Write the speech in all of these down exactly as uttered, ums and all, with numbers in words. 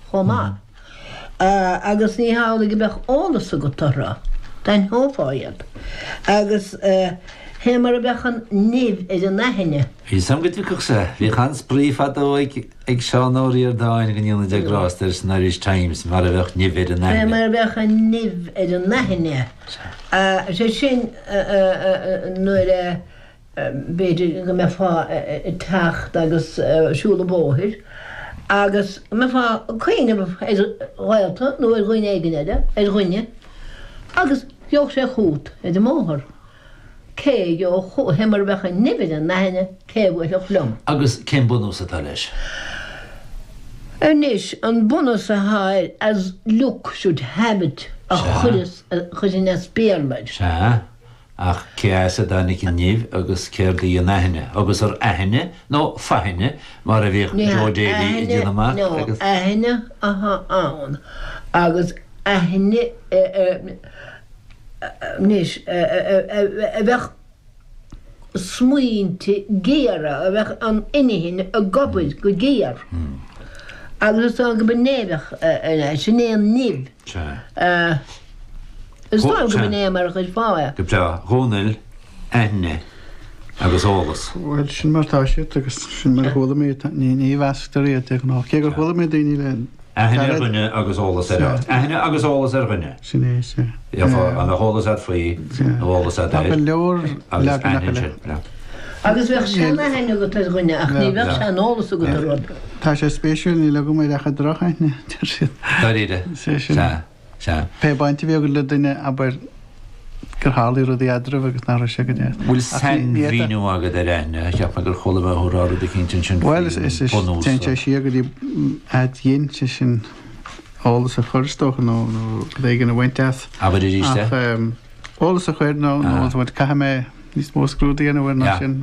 chomá. Agus ní hála go beh ólas a go torra, dain hófáiad. Agus hé mar a bechan nív is a nahinne. Hí sam go tucach sa, hí chans bríf a dó ag seán óí ar dáin go níonna de grás ar san Irish Times mar a bheith nív ar a nahinne. Hé mar a bechan nív ar a nahinne. sé sin nuair beidir go me fá tacht agus siúla bóthir. Agus me fá chuoine roialta nó ar ghuiine éigeide ar ghuiine. Agus bheoh sé chút é de móthir. Cé go hemar becha nifid an nahinne cé bhfuil a chlum. Agus cén bunús atá leis? Ar níos an bunús a háir as look should have it a chudas chusin a spéalmaid. Se, ach cé a dánig in níomh agus céir í a nahinne. Agus ar ahinne nó fahinne mar a bhíoh Joe Daly i dtíana mar. No, ahinne aha ann. Agus ahinne níos a bheith smuointe géara a bheith an inihinn a gobid go géar. Agus an go benébeh sin é an níb. Is tá go bené mar chuid fáile. Go bra Ronal ahinne agus ólas. Well sin martá sé agus sin mar chola mé ní bheastar réite ná cé gur chola mé daoine le. Ahinne ar gunne agus ólas ar áit. Ahinne agus ólas ar gunne. Sin é sé. An a ólas ar faoi, ólas ar Tá leor agus ahinne sin. Agus bheith sin nahinne go tar gunne ach ní bheith se ólas a go tar rud. Tá sé spéisiúil ní le go méid a drochaine. Tá ide. sé sin. Se. Pe bainte bhé go le duine aber gur hálaí rud adrih agus ná sé go dé. Bhfuil san bhíú agad ar aine, ceap gur chola bh thurá de cinnte sin. Well is is te sé siagar í dhéon sin álas a chuirstocha nó nó gan a bhainteas. Aber i ríiste? Álas a chuir nó nó bhaid caiime mé níos mó scrúdaí anna bhar ná sin.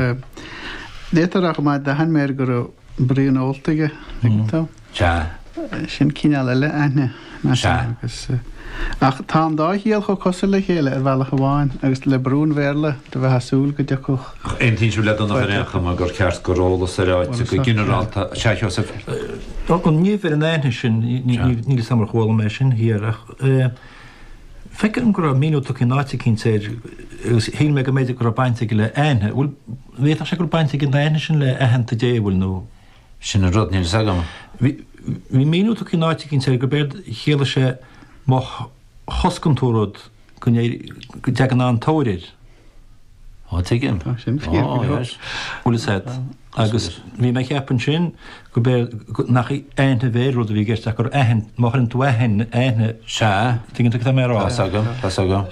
Détarach má de han méir gur bríon óltaige tá. Se. Sin cíine le aine. agus ach tá dá híal chu cos le chéile ar bhealach bháin agus le brún bhéle do bheith hasúil go deoch. Ein tíú le an récha má gur ceart gorólas a ráid go generalta se. gon níomhar an aine sin níl samar chóla mé sin hiarach. Feiceann gur míúach in náite cinn sé agus hí me go méidir gur bainte le aine. Bhfuil bhéad sé gur bainte an aine sin le ahananta déhfuil nó. Sin a rud níl sagam. Bhí míúach in náite cinn sé go béad chéala sé má choscontúrad go de an an tóirid. Á tuigim? Bhfuil sé agus bhí me cheapan sin go nach aine bhéad rud a bhí gceiste gur ahan mar an tú ahan aine se tuinnta go mérá sagam sagam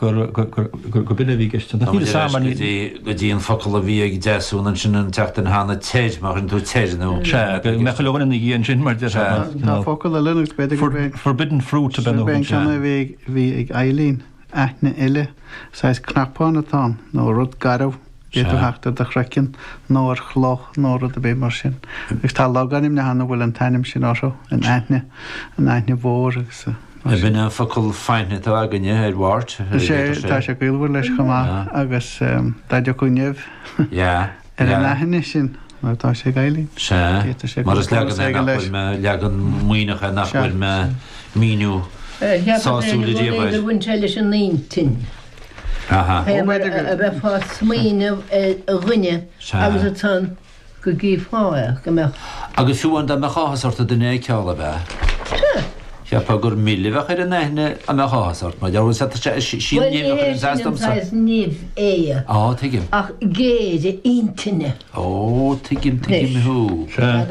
go bile bhí gceiste. go dtíon focail a bhí ag deasún sin an techt an hána téid mar an tú téid nó. Se me lehain na gíon sin mar Tá focail a Linux beidir forbidden fruit a ben bhí bhí ag Eileen aithne eile sais knappáin atá nó rud garh Géidir heachta de chrecinn nó ar chloch nó rud a bé mar sin. Gus tá láganim na hanna bhfuil an tainim sin áró an aithne an aithne bhór agus. Bhín a focail feinne tá aganne ar bhhart. sé tá sé goilhfuir leis chumá agus daidir go neh ar an aithne sin. Tá sé gailín? Se mar is legan legan muoinecha nachfuil me míú sáúla díobhaid. Bhainteile sin níontin. Aha. A bheith fá smaoine a ghine agus atá go gí fáil go me. Agus fiúin de meáhasarta duné ceála bheith. Ceappa gur míle bheith ar an aithne a meáhasart, má deabhfuil sa sin níomh é. Á tuigim. Ach géide intine. Ó tuigim tuigim thú.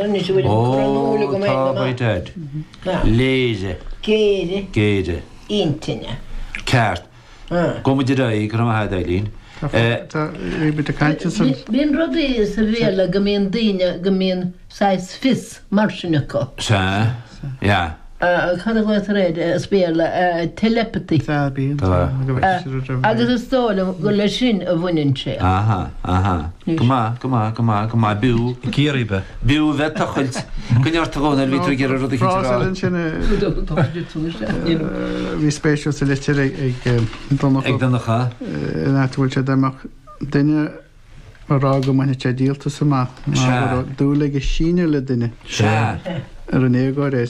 Ó tá baiteid. Léise. Géide. Géide. Intine. Ceart. Gomuidir raí gur am haid Eileen. Bhíon rudaí sa bhéle go mbíon daine go mbíon sais fis mar sinna có. Se, ja. Chad a bhhaid réid spéile telepathy. Agus is tóla go le sin a bhaineann sé. Aha, aha. Gomá, gomá, gomá, gomá bíú. Cíiríbe. Bíú bheith tachailt. Gneart agóna vítar gur rud Frásálinn sin bhí spéisiú sa litir ag donnacha. Náhfuil sé deach duine rá go maine sé díalta sama dúla go síine le duine. Se. Ar an éagá